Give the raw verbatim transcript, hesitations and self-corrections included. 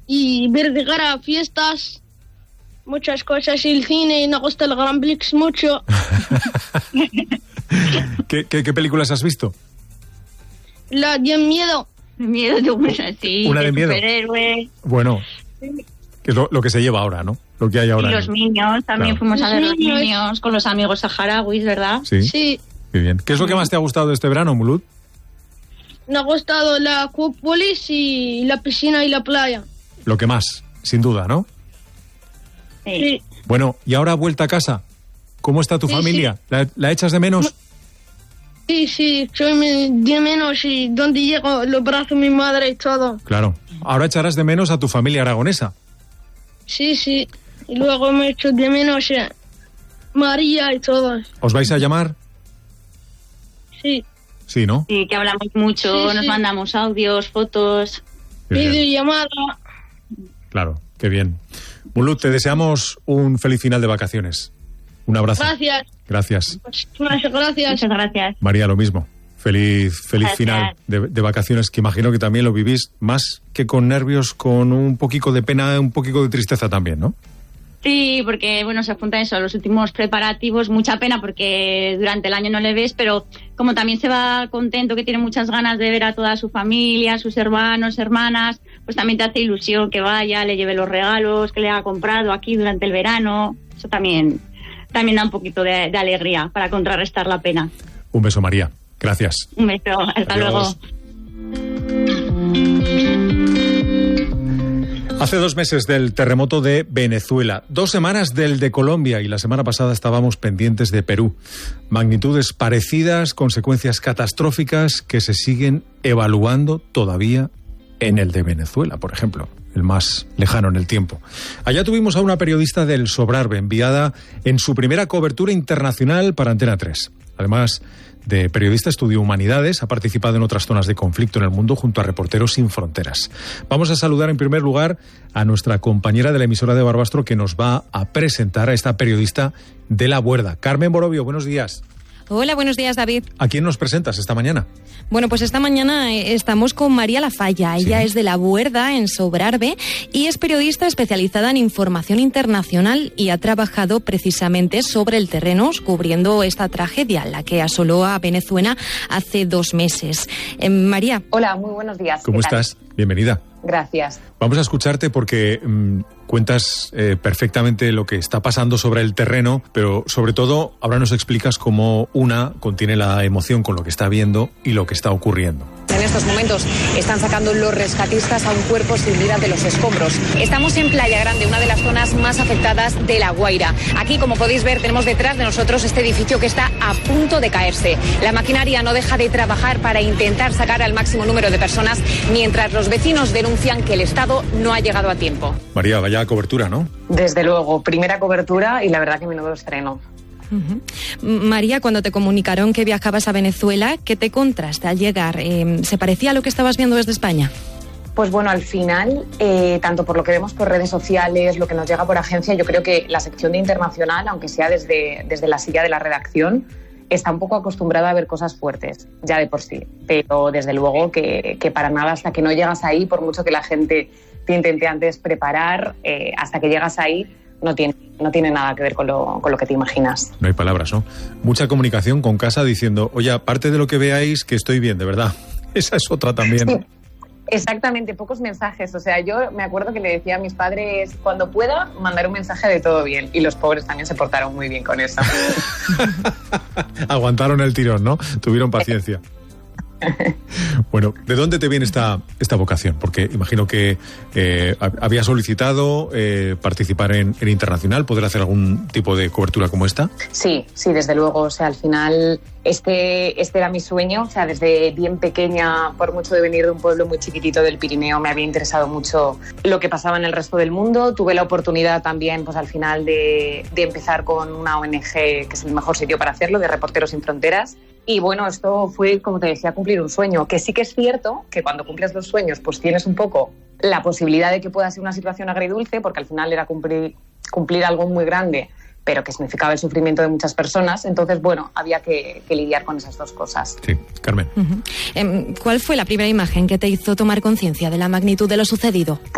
y ver llegar a fiestas, muchas cosas, y el cine, y me gusta el Gran Prix mucho. ¿Qué, qué, ¿Qué películas has visto? La de miedo. Miedo de una, sí, Una de, de miedo. superhéroes. Bueno, que es lo, lo que se lleva ahora, ¿no? Lo que hay ahora. Y los niños, también Claro. fuimos a ver Los los niños. niños con los amigos saharauis, ¿verdad? Sí, Sí. qué bien. ¿Qué es lo que más te ha gustado de este verano, Mulud? Me ha gustado la Acuópolis y la piscina y la playa. Lo que más, sin duda, ¿no? Sí. Sí. Bueno, y ahora vuelta a casa. ¿Cómo está tu Sí, familia? ¿La, la echas de menos? Sí, sí, soy me- de menos y donde llego los brazos de mi madre y todo. Claro. Ahora echarás de menos a tu familia aragonesa. Sí, sí. Y luego me echo de menos a María y todo. ¿Os vais a llamar? Sí. Sí, ¿no? Sí, que hablamos mucho, Sí, nos sí. mandamos audios, fotos. Qué bien. Videollamada. Claro, qué bien. Mulud, te deseamos un feliz final de vacaciones. Un abrazo. Gracias. Gracias. Muchas gracias. Muchas gracias. María, lo mismo. Feliz, feliz Gracias. final de, de vacaciones, que imagino que también lo vivís más que con nervios, con un poquito de pena, un poquito de tristeza también, ¿no? Sí, porque bueno, se apunta eso, los últimos preparativos, mucha pena porque durante el año no le ves, pero como también se va contento, que tiene muchas ganas de ver a toda su familia, sus hermanos, hermanas, pues también te hace ilusión que vaya, le lleve los regalos que le ha comprado aquí durante el verano. Eso también, también da un poquito de, de alegría para contrarrestar la pena. Un beso, María. Gracias. Un beso, hasta Adiós. luego. Hace dos meses del terremoto de Venezuela, dos semanas del de Colombia y la semana pasada estábamos pendientes de Perú. Magnitudes parecidas, consecuencias catastróficas que se siguen evaluando todavía en el de Venezuela, por ejemplo, el más lejano en el tiempo. Allá tuvimos a una periodista del Sobrarbe, enviada en su primera cobertura internacional para Antena tres. Además de periodista, estudió humanidades, ha participado en otras zonas de conflicto en el mundo junto a Reporteros Sin Fronteras. Vamos a saludar en primer lugar a nuestra compañera de la emisora de Barbastro, que nos va a presentar a esta periodista de La Buerda. Carmen Borovio, buenos días. Hola, buenos días, David. ¿A quién nos presentas esta mañana? Bueno, pues esta mañana estamos con María Lafalla. Ella Sí. es de La Buerda, en Sobrarbe, y es periodista especializada en información internacional y ha trabajado precisamente sobre el terreno, cubriendo esta tragedia, la que asoló a Venezuela hace dos meses. Eh, María. Hola, muy buenos días. ¿Cómo ¿Qué tal? estás? Bienvenida. Gracias. Vamos a escucharte porque mmm, cuentas eh, perfectamente lo que está pasando sobre el terreno, pero sobre todo ahora nos explicas cómo una contiene la emoción con lo que está viendo y lo que está ocurriendo. En estos momentos están sacando los rescatistas a un cuerpo sin vida de los escombros. Estamos en Playa Grande, una de las zonas más afectadas de La Guaira. Aquí, como podéis ver, tenemos detrás de nosotros este edificio que está a punto de caerse. La maquinaria no deja de trabajar para intentar sacar al máximo número de personas, mientras los vecinos denuncian que el Estado no ha llegado a tiempo. María, vaya cobertura, ¿no? Desde luego, primera cobertura y la verdad que menudo estreno. Uh-huh. María, cuando te comunicaron que viajabas a Venezuela, ¿qué te contraste al llegar? Eh, ¿Se parecía a lo que estabas viendo desde España? Pues bueno, al final, eh, tanto por lo que vemos por redes sociales, lo que nos llega por agencia, yo creo que la sección de internacional, aunque sea desde, desde la silla de la redacción, está un poco acostumbrada a ver cosas fuertes, ya de por sí. Pero desde luego que, que para nada, hasta que no llegas ahí, por mucho que la gente te intente antes preparar, eh, hasta que llegas ahí, no tiene, no tiene nada que ver con lo, con lo que te imaginas. No hay palabras, ¿no? Mucha comunicación con casa diciendo, oye, aparte de lo que veáis, que estoy bien, de verdad. Esa es otra también. Sí. Exactamente, pocos mensajes. O sea, yo me acuerdo que le decía a mis padres, cuando pueda, mandar un mensaje de todo bien. Y los pobres también se portaron muy bien con eso. Aguantaron el tirón, ¿no? Tuvieron paciencia. Bueno, ¿de dónde te viene esta, esta vocación? Porque imagino que eh, había solicitado eh, participar en, en Internacional, poder hacer algún tipo de cobertura como esta. Sí, sí, desde luego. O sea, al final este, este era mi sueño. O sea, desde bien pequeña, por mucho de venir de un pueblo muy chiquitito del Pirineo, me había interesado mucho lo que pasaba en el resto del mundo. Tuve la oportunidad también, pues al final, de, de empezar con una O N G, que es el mejor sitio para hacerlo, de Reporteros Sin Fronteras. Y bueno, esto fue, como te decía, cumplir un sueño, que sí que es cierto que cuando cumples los sueños, pues tienes un poco la posibilidad de que pueda ser una situación agridulce, porque al final era cumplir, cumplir algo muy grande, pero que significaba el sufrimiento de muchas personas. Entonces, bueno, había que, que lidiar con esas dos cosas. Sí, Carmen. Uh-huh. ¿Cuál fue la primera imagen que te hizo tomar conciencia de la magnitud de lo sucedido?